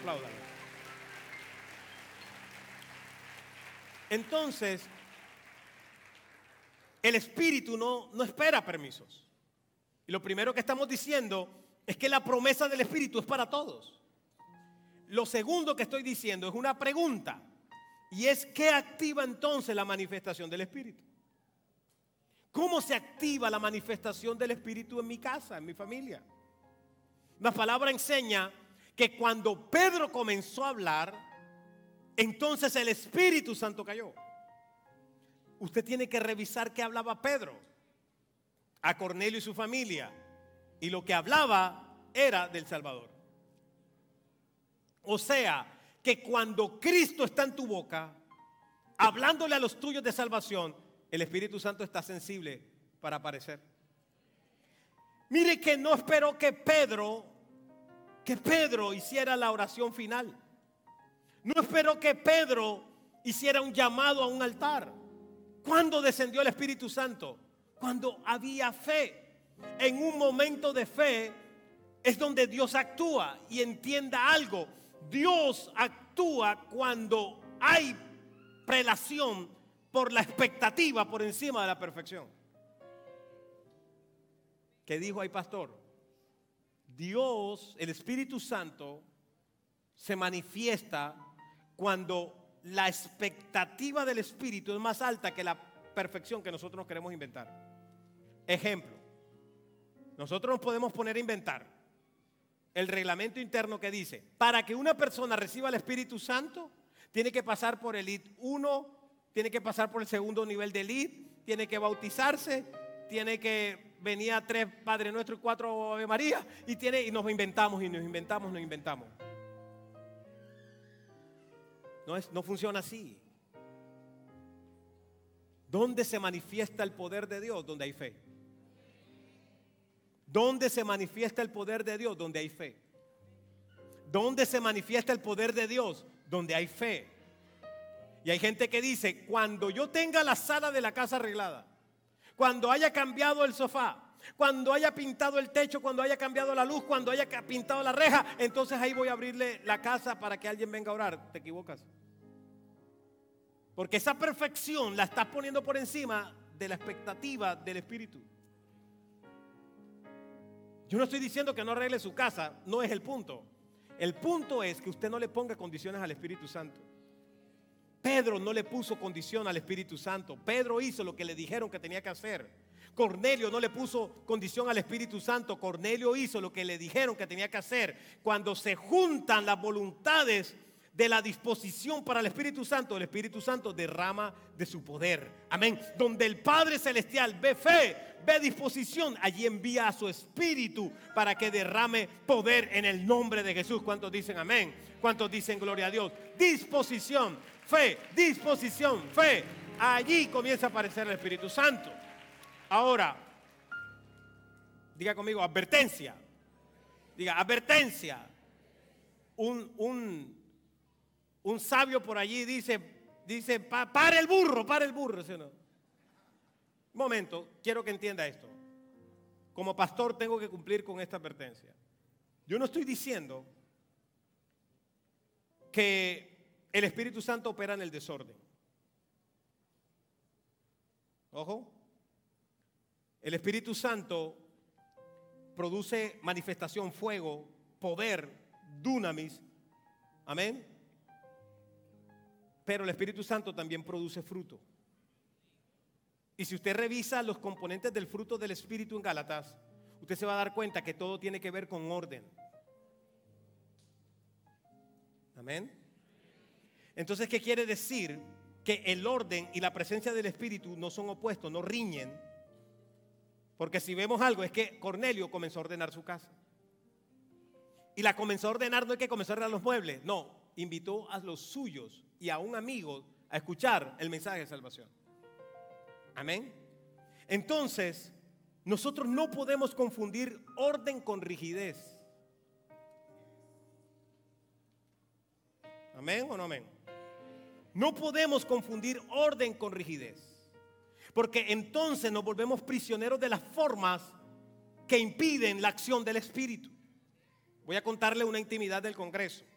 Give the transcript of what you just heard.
aplaudan. Entonces, el Espíritu no espera permisos. Y lo primero que estamos diciendo es que la promesa del Espíritu es para todos. Lo segundo que estoy diciendo es una pregunta. Y es, ¿qué activa entonces la manifestación del Espíritu? ¿Cómo se activa la manifestación del Espíritu en mi casa, en mi familia? La palabra enseña que cuando Pedro comenzó a hablar, entonces el Espíritu Santo cayó. Usted tiene que revisar qué hablaba Pedro a Cornelio y su familia. Y lo que hablaba era del Salvador. O sea, que cuando Cristo está en tu boca, hablándole a los tuyos de salvación, el Espíritu Santo está sensible para aparecer. Mire que no esperó que Pedro hiciera la oración final. No esperó que Pedro hiciera un llamado a un altar. ¿Cuándo descendió el Espíritu Santo? Cuando había fe. En un momento de fe es donde Dios actúa. Y entienda algo, Dios actúa cuando hay prelación por la expectativa por encima de la perfección. ¿Qué dijo ahí, pastor? Dios, el Espíritu Santo, se manifiesta cuando la expectativa del Espíritu es más alta que la perfección que nosotros nos queremos inventar. Ejemplo, nosotros nos podemos poner a inventar el reglamento interno que dice, para que una persona reciba el Espíritu Santo, tiene que pasar por el IT 1, tiene que pasar por el segundo nivel del IT, tiene que bautizarse, tiene que venir a 3 Padre Nuestro y 4 Ave María, y nos inventamos. No funciona así. ¿Dónde se manifiesta el poder de Dios? Donde hay fe. ¿Dónde se manifiesta el poder de Dios? Donde hay fe. ¿Dónde se manifiesta el poder de Dios? Donde hay fe. Y hay gente que dice, cuando yo tenga la sala de la casa arreglada, cuando haya cambiado el sofá, cuando haya pintado el techo, cuando haya cambiado la luz, cuando haya pintado la reja, entonces ahí voy a abrirle la casa para que alguien venga a orar. Te equivocas. Porque esa perfección la estás poniendo por encima de la expectativa del Espíritu. Yo no estoy diciendo que no arregle su casa, no es el punto. El punto es que usted no le ponga condiciones al Espíritu Santo. Pedro no le puso condición al Espíritu Santo. Pedro hizo lo que le dijeron que tenía que hacer. Cornelio no le puso condición al Espíritu Santo. Cornelio hizo lo que le dijeron que tenía que hacer. Cuando se juntan las voluntades de la disposición para el Espíritu Santo derrama de su poder. Amén. Donde el Padre Celestial ve fe, ve disposición, allí envía a su Espíritu para que derrame poder en el nombre de Jesús. ¿Cuántos dicen amén? ¿Cuántos dicen gloria a Dios? Disposición, fe, disposición, fe. Allí comienza a aparecer el Espíritu Santo. Ahora, diga conmigo, advertencia. Diga, advertencia. Un sabio por allí dice, para el burro, ¿sí o no? Un momento, quiero que entienda esto. Como pastor tengo que cumplir con esta advertencia. Yo no estoy diciendo que el Espíritu Santo opera en el desorden. Ojo. El Espíritu Santo produce manifestación, fuego, poder, dunamis. Amén. Pero el Espíritu Santo también produce fruto. Y si usted revisa los componentes del fruto del Espíritu en Gálatas, usted se va a dar cuenta que todo tiene que ver con orden. Amén. Entonces, ¿qué quiere decir? Que el orden y la presencia del Espíritu no son opuestos, no riñen. Porque si vemos algo, es que Cornelio comenzó a ordenar su casa. Y la comenzó a ordenar, no es que comenzó a ordenar los muebles, no, invitó a los suyos y a un amigo a escuchar el mensaje de salvación. Amén. Entonces, nosotros no podemos confundir orden con rigidez. Amén o no amén. No podemos confundir orden con rigidez, porque entonces nos volvemos prisioneros de las formas que impiden la acción del Espíritu. Voy a contarle una intimidad del Congreso.